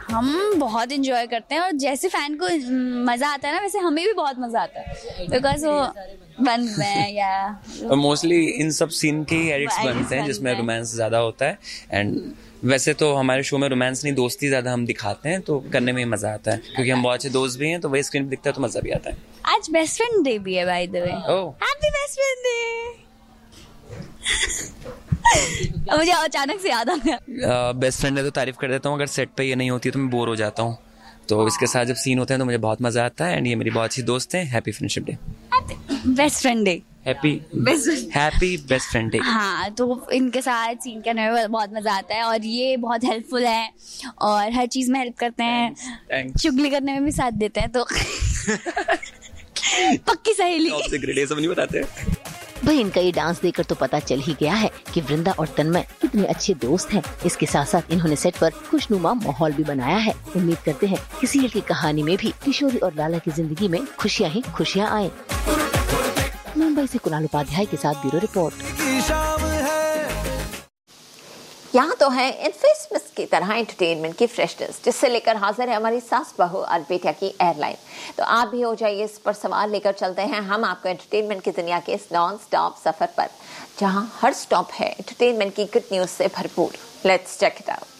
हम बहुत इंजॉय करते हैं और जैसे फैन को मजा आता है ना वैसे हमें भी बहुत मजा आता है बिकॉज वो बन में या मोस्टली इन सब सीन के एडिट्स बनते हैं जिसमें रोमांस ज्यादा होता है एंड वैसे तो हमारे शो में रोमांस नहीं दोस्ती ज्यादा हम दिखाते हैं तो करने में मजा आता है क्योंकि हम बहुत अच्छे दोस्त भी हैं तो वही स्क्रीन पे दिखता है तो मजा भी आता है। आज बेस्ट फ्रेंड डे भी है by the way. Happy best friend day. मुझे अचानक से याद आ गया। बेस्ट फ्रेंड है तो तारीफ कर देता हूँ, अगर सेट पे ये नहीं होती तो मैं बोर हो जाता हूँ, तो इसके साथ जब सीन होते हैं तो मुझे बहुत मजा आता है एंड ये मेरी बहुत अच्छी दोस्त है। Happy friendship day. Best friend day. Happy best friend day. हाँ तो इनके साथ सीन करने में बहुत मजा आता है और ये बहुत हेल्पफुल है और हर चीज में हेल्प करते हैं। Thanks. चुगली करने में भी साथ देते हैं तो पक्की सहेली। सब नहीं बताते। भाई इनका ये डांस देखकर तो पता चल ही गया है कि वृंदा और तन्मय कितने अच्छे दोस्त हैं। इसके साथ साथ इन्होंने सेट पर खुशनुमा माहौल भी बनाया है। उम्मीद करते हैं कि सीरियल की कहानी में भी किशोरी और लाला की जिंदगी में खुशियाँ ही खुशियाँ आए। मुंबई से कुणाल उपाध्याय के साथ ब्यूरो रिपोर्ट। यहाँ तो है इन्फेसमस की तरह एंटरटेनमेंट की फ्रेशनेस जिससे लेकर हाजिर है हमारी सास बहू और बेटिया की एयरलाइन। तो आप भी हो जाइए इस पर सवाल लेकर चलते हैं हम आपको एंटरटेनमेंट की दुनिया के इस नॉन स्टॉप सफर पर जहाँ हर स्टॉप है एंटरटेनमेंट की गुड न्यूज से भरपूर। Let's check it out.